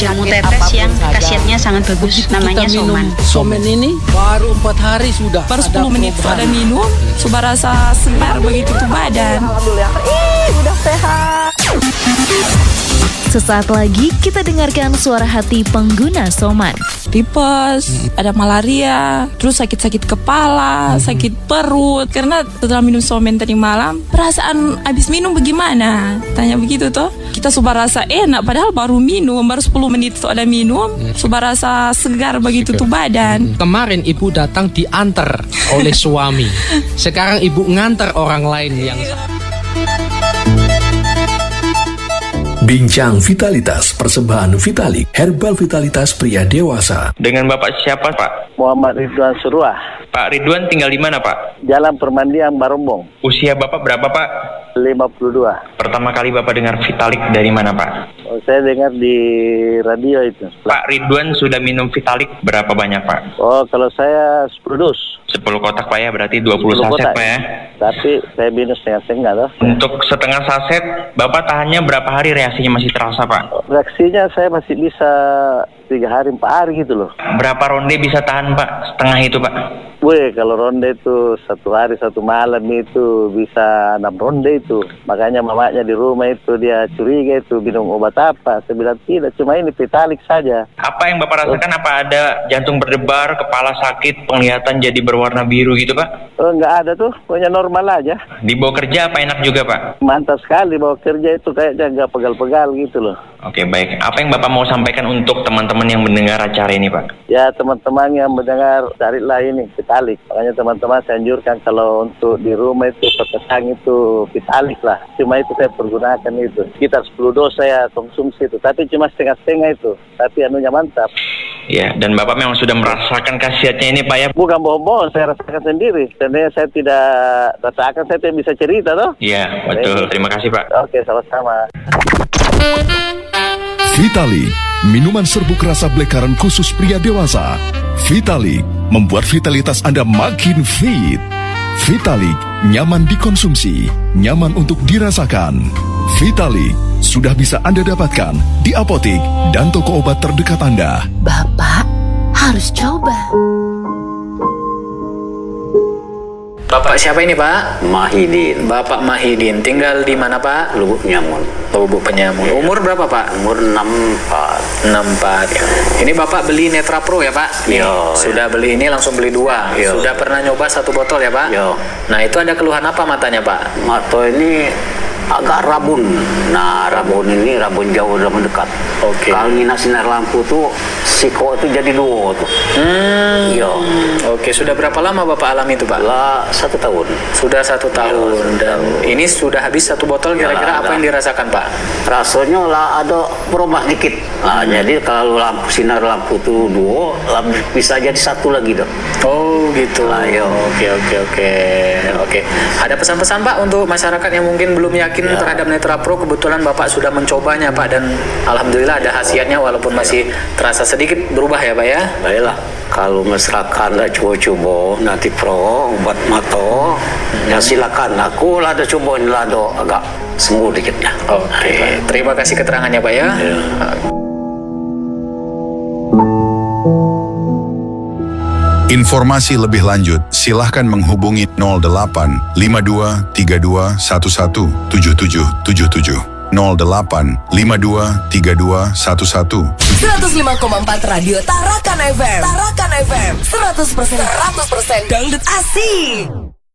Jamu tetes yang khasiatnya sangat bagus, namanya soman. Somen ini baru 4 hari sudah. Baru 10 menit ada minum, sudah rasa segar begitu tuh badan. Alhamdulillah, udah sehat. Sesaat lagi kita dengarkan suara hati pengguna Soman. Tipes, ada malaria, terus sakit-sakit kepala, sakit perut. Karena setelah minum Somen tadi malam, perasaan habis minum bagaimana? Tanya begitu toh. Kita sudah rasa enak, padahal baru minum, baru 10 menit tuh ada minum, sudah rasa segar begitu tuh badan. Kemarin ibu datang diantar oleh suami. Sekarang ibu ngantar orang lain yang... Bincang Vitalitas Persembahan Vitalik Herbal Vitalitas Pria Dewasa. Dengan Bapak siapa, Pak? Muhammad Ridwan Surah. Pak Ridwan tinggal di mana, Pak? Jalan Permandian Barombong. Usia Bapak berapa, Pak? 52. Pertama kali Bapak dengar Vitalik dari mana, Pak? Saya dengar di radio itu. Pak Ridwan sudah minum Vitalik berapa banyak, Pak? Oh, kalau saya 10 dus. 10 kotak, Pak, ya? Berarti 20 saset, Pak, ya? Tapi saya minum setengah-setengah, loh. Untuk setengah saset, Bapak tahannya berapa hari reaksinya masih terasa, Pak? Reaksinya saya masih bisa 3 hari, 4 hari gitu loh. Berapa ronde bisa tahan, Pak? Setengah itu, Pak? Wih, kalau ronde itu 1 hari 1 malam itu bisa 6 ronde itu. Makanya mamanya di rumah itu dia curiga itu minum obat apa. Saya bilang tidak, cuma ini Vitalik saja. Apa yang Bapak rasakan? Apa ada jantung berdebar, kepala sakit, penglihatan jadi berwarna biru gitu, Pak? Oh, enggak ada tuh, pokoknya normal aja. Dibawa kerja apa enak juga, Pak? Mantap sekali bawa kerja itu, kayaknya enggak pegal-pegal gitu loh. Oke, baik. Apa yang Bapak mau sampaikan untuk teman-teman yang mendengar acara ini, Pak? Ya, teman-teman yang mendengar, carilah ini Vitalik. Makanya teman-teman saya anjurkan kalau untuk di rumah itu petang itu Vitalik lah. Cuma itu saya pergunakan itu. Sekitar 10 dos saya konsumsi itu, tapi cuma setengah-setengah itu. Tapi anunya mantap. Ya, dan Bapak memang sudah merasakan khasiatnya ini, Pak, ya? Bukan bohong-bohong, saya rasakan sendiri. Karena saya tidak rasakan, saya tidak bisa cerita, toh? Iya, betul. Terima kasih, Pak. Oke, sama-sama. Vitalik, minuman serbuk rasa blackcurrant khusus pria dewasa. Vitalik membuat vitalitas Anda makin fit. Vitalik nyaman dikonsumsi, nyaman untuk dirasakan. Vitalik sudah bisa Anda dapatkan di apotik dan toko obat terdekat Anda. Bapak harus coba. Bapak siapa ini, Pak? Mahidin. Bapak Mahidin. Tinggal di mana, Pak? Lubuk Nyamun. Lubuk Penyamun. Umur berapa, Pak? Umur 64. 64. Ini Bapak beli Netra Pro ya, Pak? Yo. Sudah beli ini langsung beli 2. Yo. Sudah pernah nyoba 1 botol ya, Pak? Yo. Nah, itu ada keluhan apa matanya, Pak? Mata ini agak rabun. Nah, rabun ini rabun jauh dan mendekat. Oke. Kalau ngina sinar lampu tuh siko itu jadi 2 tuh. Iya. Oke, sudah berapa lama Bapak alami itu, Pak? Lah 1 tahun. Sudah 1 tahun. Dan ini sudah habis 1 botol, kira-kira apa yang dirasakan, Pak? Rasanya lah ada berubah dikit. Nah, jadi kalau lampu sinar lampu tuh 2, bisa jadi 1 lagi dong. Oh, gitu. Lah, yo. Oke. Ada pesan-pesan, Pak, untuk masyarakat yang mungkin belum yakin terhadap Netra Pro? Kebetulan Bapak sudah mencobanya, Pak, dan alhamdulillah ada khasiatnya walaupun masih terasa sedikit berubah ya, Pak, ya? Baiklah, kalau masyarakat lah coba-coba nanti pro obat mata, ya silakan. Aku lah ada coba ini lah agak sembuh dikit ya. Oke. Terima kasih keterangannya, Pak, ya. Informasi lebih lanjut, silahkan menghubungi 08 52 32 11 7777. 08 52 32 11 105,4 Radio Tarakan FM. Tarakan FM. 100% dangdut asik.